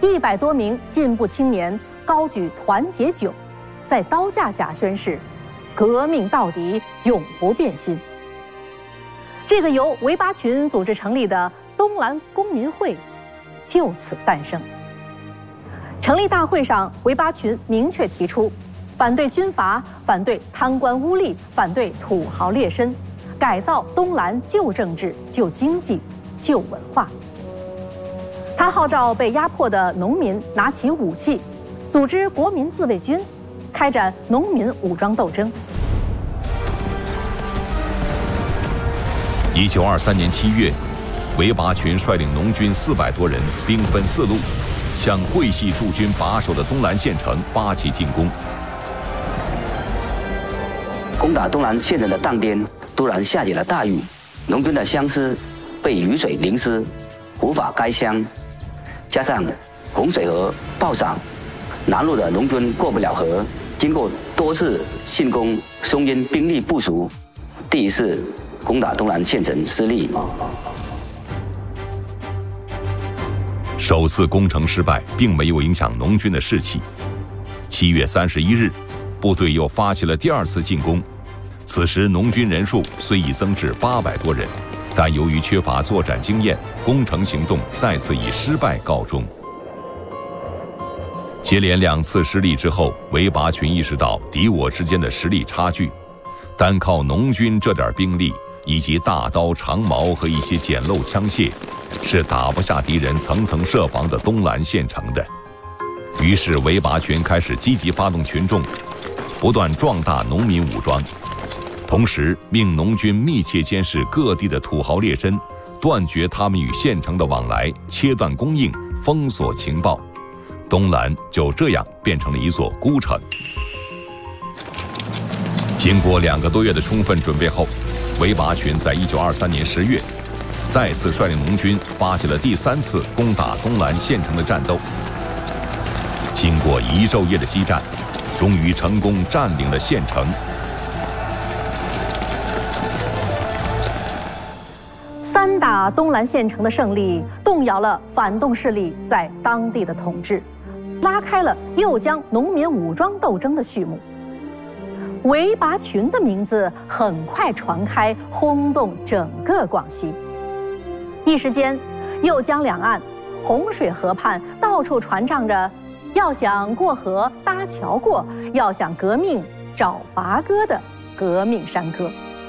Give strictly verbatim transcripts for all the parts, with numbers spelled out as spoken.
一百多名进步青年高举团结酒，在刀架下宣誓：革命到底，永不变心。这个由韦拔群组织成立的东兰公民会就此诞生。成立大会上，韦拔群明确提出，反对军阀，反对贪官污吏，反对土豪劣绅，改造东兰旧政治、旧经济、旧文化。他号召被压迫的农民拿起武器，组织国民自卫军，开展农民武装斗争。 一九二三年七月，韦拔群率领农军四百多人，兵分四路，向桂系驻军把守的东兰县城发起进攻。 攻打东兰县城的当天，突然下起了大雨，农军的乡尸被雨水淋湿，无法开乡。加上洪水河暴涨，南路的农军过不了河。经过多次进攻，松烟兵力不足，第一次攻打东兰县城失利。 首次攻城失败，并没有影响农军的士气。七月三十一日，部队又发起了第二次进攻。此时农军人数虽已增至八百多人，但由于缺乏作战经验，攻城行动再次以失败告终。接连两次失利之后，韦拔群意识到敌我之间的实力差距，单靠农军这点兵力以及大刀长矛和一些简陋枪械，是打不下敌人层层设防的东兰县城的。于是韦拔群开始积极发动群众，不断壮大农民武装，同时命农军密切监视各地的土豪劣绅，断绝他们与县城的往来，切断供应，封锁情报。东兰就这样变成了一座孤城。经过两个多月的充分准备后，韦拔群在一九二三年十月再次率领农军发起了第三次攻打东兰县城的战斗。经过一昼夜的激战，终于成功占领了县城。 三打东兰县城的胜利，动摇了反动势力在当地的统治，拉开了右江农民武装斗争的序幕。韦拔群的名字很快传开，轰动整个广西。一时间，右江两岸、洪水河畔到处传唱着“要想过河搭桥过，要想革命找拔哥”的革命山歌。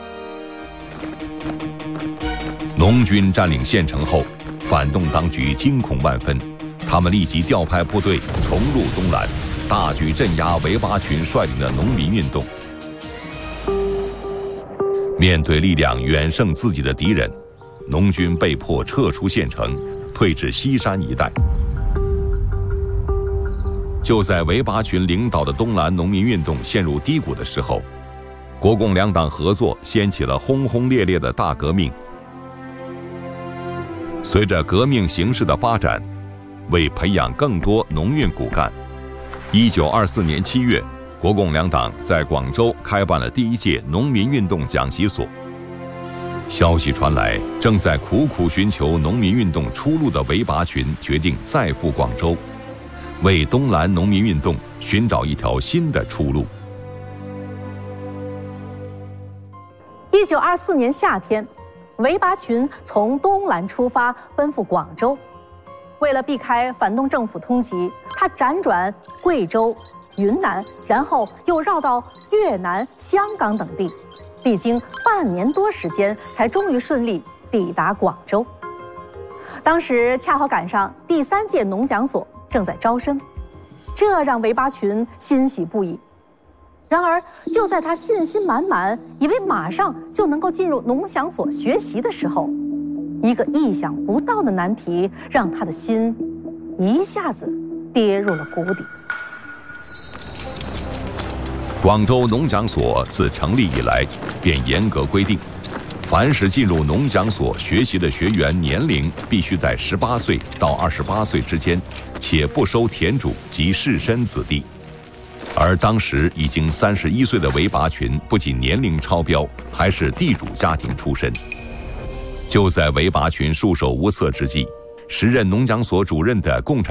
农军占领县城后，反动当局惊恐万分，他们立即调派部队重入东兰，大举镇压韦拔群率领的农民运动。面对力量远胜自己的敌人，农军被迫撤出县城，退至西山一带。就在韦拔群领导的东兰农民运动陷入低谷的时候，国共两党合作掀起了轰轰烈烈的大革命。随着革命形势的发展，为培养更多农运骨干，一九二四年七月，国共两党在广州开办了第一届农民运动讲习所。消息传来，正在苦苦寻求农民运动出路的韦拔群决定再赴广州，为东兰农民运动寻找一条新的出路。 一九二四年夏天，韦拔群从东兰出发，奔赴广州。为了避开反动政府通缉，他辗转贵州、云南，然后又绕到越南、香港等地，历经半年多时间，才终于顺利抵达广州。当时恰好赶上第三届农讲所正在招生，这让韦拔群欣喜不已。然而，就在他信心满满，以为马上就能够进入农讲所学习的时候，一个意想不到的难题让他的心一下子跌入了谷底。 广州农讲所自成立以来便严格规定，凡是进入农讲所学习的学员年龄必须在十八岁到二十八岁之间，且不收田主及士绅子弟。而当时已经三十一岁的韦拔群不仅年龄超标，还是地主家庭出身。就在韦拔群束手无策之际，时任农讲所主任的共产